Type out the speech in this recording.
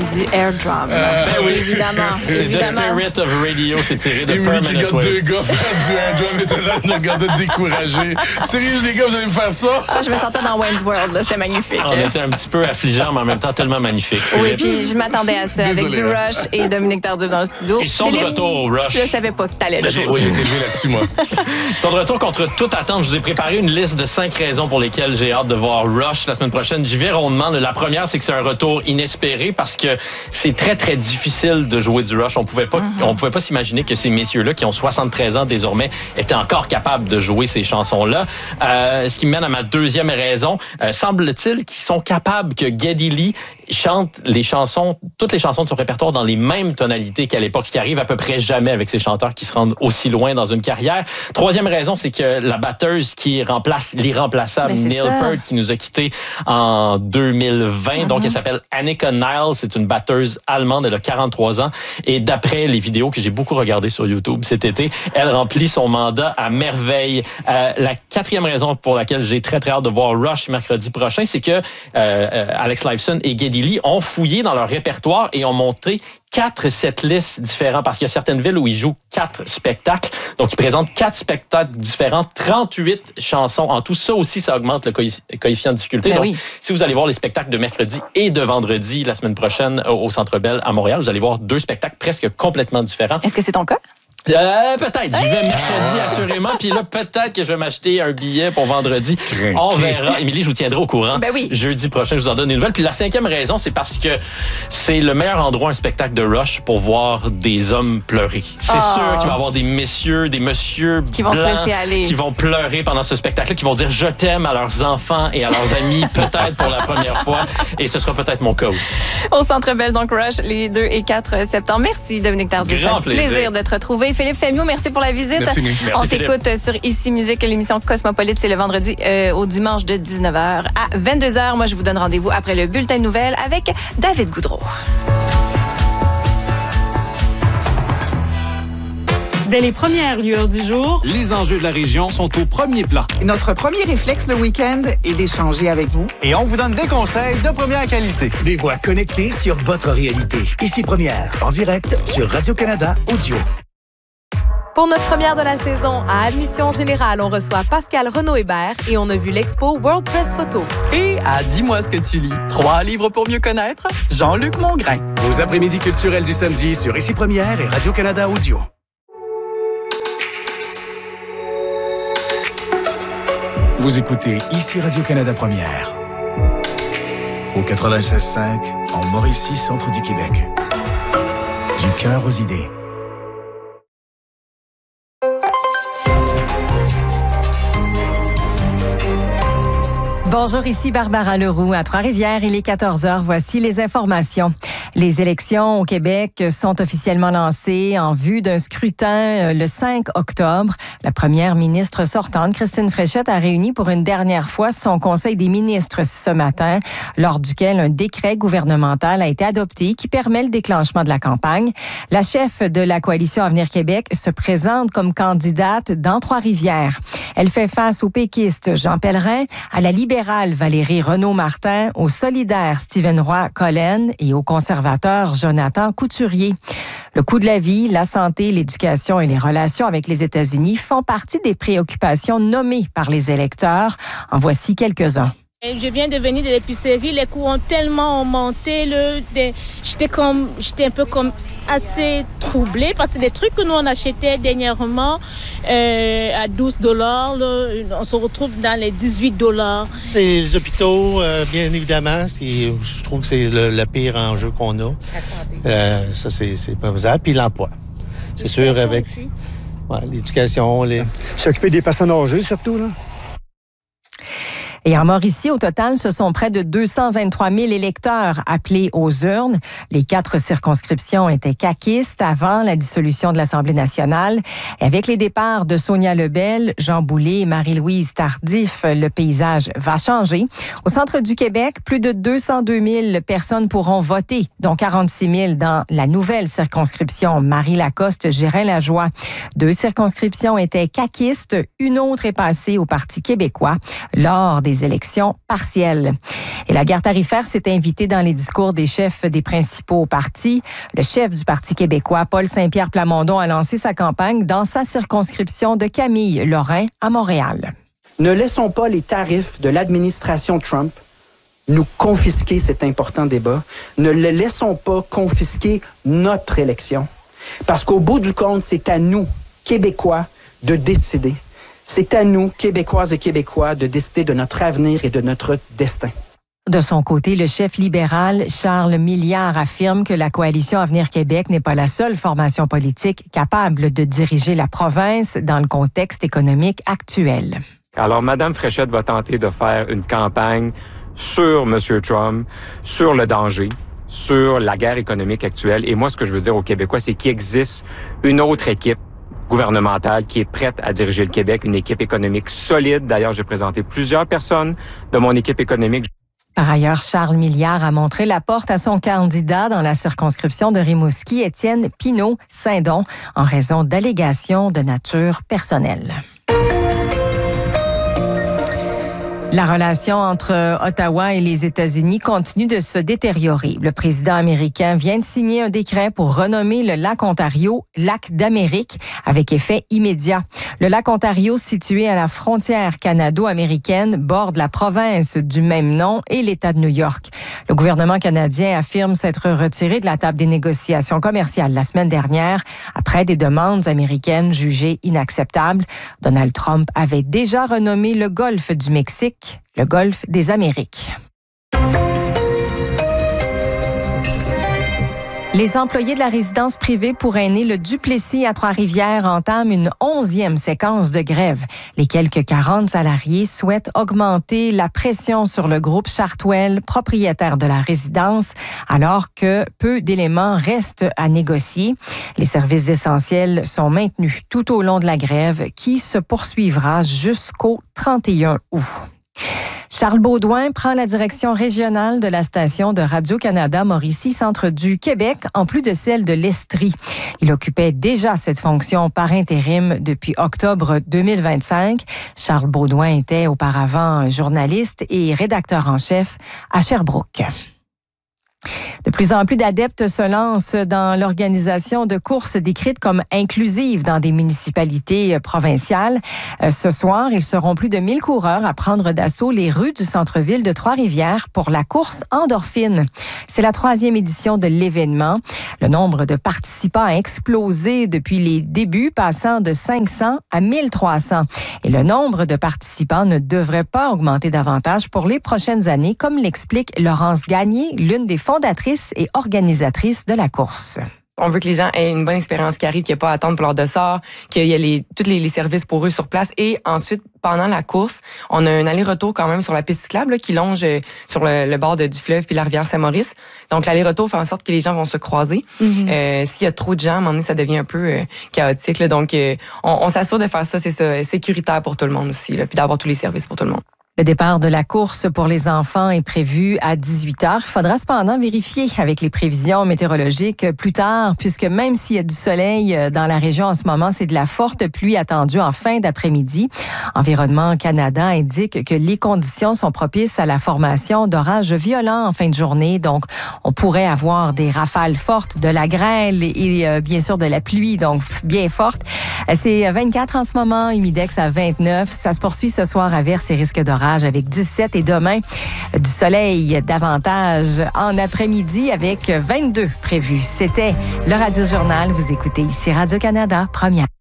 du air drum. Ben oui. Évidemment. C'est The Spirit of Radio, c'est tiré de Émilie qui Permanent regarde deux Waves. gars faire du air drum était là de regarder découragé. Sérieux, les gars, vous allez me faire ça? Ah, je me sentais dans Wayne's World, là, c'était magnifique. On était un petit peu affligeants, mais en même temps tellement magnifique. Oui, Philippe. puis je m'attendais à ça avec Désolé, du hein. Rush et Dominique Tardif dans le studio. Ils sont de Philippe, retour au Rush. Je ne savais pas que t'allais là. Oui, j'ai été élevé là-dessus, moi. Ils sont de retour contre toute attente. Je vous ai préparé une liste de 5 raisons pour lesquelles j'ai hâte de voir Rush la semaine prochaine. J'y vais rondement. La première, c'est que c'est un retour inespéré parce que c'est très, très difficile de jouer du Rush. On pouvait pas s'imaginer que ces messieurs-là, qui ont 73 ans désormais, étaient encore capables de jouer ces chansons-là. Ce qui me mène à ma deuxième raison. Semble-t-il qu'ils sont capables que Geddy Lee chante toutes les chansons de son répertoire dans les mêmes tonalités qu'à l'époque, ce qui arrive à peu près jamais avec ces chanteurs qui se rendent aussi loin dans une carrière. Troisième raison, c'est que la batteuse qui remplace l'irremplaçable Neil Peart, qui nous a quittés en 2020, donc elle s'appelle Annika Niles, c'est une batteuse allemande, elle a 43 ans, et d'après les vidéos que j'ai beaucoup regardées sur YouTube cet été, elle remplit son mandat à merveille. La quatrième raison pour laquelle j'ai très très hâte de voir Rush mercredi prochain, c'est que Alex Lifeson et Geddy Lee ont fouillé dans leur répertoire et ont monté 4 setlists différents parce qu'il y a certaines villes où ils jouent 4 spectacles. Donc, ils présentent 4 spectacles différents, 38 chansons. En tout, ça aussi, ça augmente le coefficient de difficulté. Donc, si vous allez voir les spectacles de mercredi et de vendredi la semaine prochaine au Centre Bell à Montréal, vous allez voir 2 spectacles presque complètement différents. Est-ce que c'est ton cas? Peut-être. J'y vais mercredi, assurément. Puis là, peut-être que je vais m'acheter un billet pour vendredi. On verra. Émilie, je vous tiendrai au courant. Ben oui. Jeudi prochain, je vous en donne une nouvelle. Puis la 5e raison, c'est parce que c'est le meilleur endroit, un spectacle de Rush, pour voir des hommes pleurer. C'est sûr qu'il va y avoir des messieurs qui vont blancs, se laisser aller, qui vont pleurer pendant ce spectacle-là, qui vont dire « je t'aime » à leurs enfants et à leurs amis, peut-être pour la première fois. Et ce sera peut-être mon cas aussi. Au Centre Bell, donc Rush, les 2 et 4 septembre. Merci, Dominique Tardif. Grand plaisir de te retrouver. Philippe Fémiot, merci pour la visite. Merci, On t'écoute sur Ici Musique, l'émission Cosmopolite. C'est le vendredi au dimanche de 19h à 22h. Moi, je vous donne rendez-vous après le bulletin de nouvelles avec David Goudreau. Dès les premières lueurs du jour, les enjeux de la région sont au premier plan. Notre premier réflexe le week-end est d'échanger avec vous. Et on vous donne des conseils de première qualité. Des voix connectées sur votre réalité. Ici Première, en direct sur Radio-Canada Audio. Pour notre première de la saison, à Admission Générale, on reçoit Pascal Renaud-Hébert et on a vu l'expo World Press Photo. Et à Dis-moi ce que tu lis, 3 livres pour mieux connaître, Jean-Luc Mongrain. Vos après-midi culturels du samedi sur Ici Première et Radio-Canada Audio. Vous écoutez Ici Radio-Canada Première. Au 96.5, en Mauricie, centre du Québec. Du cœur aux idées. Bonjour, ici Barbara Leroux à Trois-Rivières. Il est 14h. Voici les informations. Les élections au Québec sont officiellement lancées en vue d'un scrutin le 5 octobre. La première ministre sortante, Christine Fréchette, a réuni pour une dernière fois son Conseil des ministres ce matin, lors duquel un décret gouvernemental a été adopté qui permet le déclenchement de la campagne. La chef de la coalition Avenir Québec se présente comme candidate dans Trois-Rivières. Elle fait face au péquiste Jean Pellerin, à la libérale Valérie Renaud-Martin, au solidaire Stephen Roy-Collen et au conservateur Jonathan Couturier. Le coût de la vie, la santé, l'éducation et les relations avec les États-Unis font partie des préoccupations nommées par les électeurs. En voici quelques-uns. Je viens de venir de l'épicerie, les coûts ont tellement augmenté, j'étais un peu comme assez troublée parce que des trucs que nous on achetait dernièrement à $12, on se retrouve dans les $18. Les hôpitaux, bien évidemment, je trouve que c'est le pire enjeu qu'on a. La santé. Ça, c'est pas faisable. Puis l'emploi. C'est sûr, avec l'éducation. S'occuper des personnes âgées, surtout, là. Et en Mauricie, au total, ce sont près de 223 000 électeurs appelés aux urnes. Les 4 circonscriptions étaient caquistes avant la dissolution de l'Assemblée nationale. Et avec les départs de Sonia Lebel, Jean Boulet et Marie-Louise Tardif, le paysage va changer. Au centre du Québec, plus de 202 000 personnes pourront voter, dont 46 000 dans la nouvelle circonscription Marie-Lacoste-Gérin-Lajoie. 2 circonscriptions étaient caquistes, une autre est passée au Parti québécois. Lors des des élections partielles. Et la guerre tarifaire s'est invitée dans les discours des chefs des principaux partis. Le chef du Parti québécois, Paul Saint-Pierre Plamondon, a lancé sa campagne dans sa circonscription de Camille-Lorrain à Montréal. Ne laissons pas les tarifs de l'administration Trump nous confisquer cet important débat. Ne le laissons pas confisquer notre élection. Parce qu'au bout du compte, c'est à nous, Québécois, de décider. C'est à nous, Québécoises et Québécois, de décider de notre avenir et de notre destin. De son côté, le chef libéral Charles Milliard affirme que la coalition Avenir Québec n'est pas la seule formation politique capable de diriger la province dans le contexte économique actuel. Alors, Mme Fréchette va tenter de faire une campagne sur M. Trump, sur le danger, sur la guerre économique actuelle. Et moi, ce que je veux dire aux Québécois, c'est qu'il existe une autre équipe gouvernementale qui est prête à diriger le Québec, une équipe économique solide. D'ailleurs, j'ai présenté plusieurs personnes de mon équipe économique. Par ailleurs, Charles Milliard a montré la porte à son candidat dans la circonscription de Rimouski, Étienne Pinault-Saint-Don, en raison d'allégations de nature personnelle. La relation entre Ottawa et les États-Unis continue de se détériorer. Le président américain vient de signer un décret pour renommer le lac Ontario lac d'Amérique avec effet immédiat. Le lac Ontario, situé à la frontière canado-américaine, borde la province du même nom et l'État de New York. Le gouvernement canadien affirme s'être retiré de la table des négociations commerciales la semaine dernière après des demandes américaines jugées inacceptables. Donald Trump avait déjà renommé le golfe du Mexique le golfe des Amériques. Les employés de la résidence privée pour aînés Le Duplessis à Trois-Rivières entament une 11e séquence de grève. Les quelques 40 salariés souhaitent augmenter la pression sur le groupe Chartwell, propriétaire de la résidence, alors que peu d'éléments restent à négocier. Les services essentiels sont maintenus tout au long de la grève qui se poursuivra jusqu'au 31 août. Charles Beaudoin prend la direction régionale de la station de Radio-Canada Mauricie-Centre du Québec, en plus de celle de l'Estrie. Il occupait déjà cette fonction par intérim depuis octobre 2025. Charles Beaudoin était auparavant journaliste et rédacteur en chef à Sherbrooke. De plus en plus d'adeptes se lancent dans l'organisation de courses décrites comme inclusives dans des municipalités provinciales. Ce soir, ils seront plus de 1000 coureurs à prendre d'assaut les rues du centre-ville de Trois-Rivières pour la course Endorphine. C'est la 3e édition de l'événement. Le nombre de participants a explosé depuis les débuts, passant de 500 à 1300. Et le nombre de participants ne devrait pas augmenter davantage pour les prochaines années, comme l'explique Laurence Gagné, l'une des fondatrices et organisatrice de la course. On veut que les gens aient une bonne expérience qui arrive, qu'il n'y ait pas à attendre pour leur dossard, qu'il y ait tous les services pour eux sur place. Et ensuite, pendant la course, on a un aller-retour quand même sur la piste cyclable là, qui longe sur le bord du fleuve puis la rivière Saint-Maurice. Donc, l'aller-retour fait en sorte que les gens vont se croiser. Mm-hmm. S'il y a trop de gens, à un moment donné, ça devient un peu chaotique. Là. Donc, on s'assure de faire ça, c'est ça, sécuritaire pour tout le monde aussi, là, puis d'avoir tous les services pour tout le monde. Le départ de la course pour les enfants est prévu à 18h. Il faudra cependant vérifier avec les prévisions météorologiques plus tard, puisque même s'il y a du soleil dans la région en ce moment, c'est de la forte pluie attendue en fin d'après-midi. Environnement Canada indique que les conditions sont propices à la formation d'orages violents en fin de journée. Donc, on pourrait avoir des rafales fortes, de la grêle et bien sûr de la pluie, donc bien forte. C'est 24 en ce moment, humidex à 29. Ça se poursuit ce soir, averses et risques d'orage avec 17 et demain du soleil davantage en après-midi avec 22 prévus. C'était le Radio Journal. Vous écoutez ici Radio-Canada, première.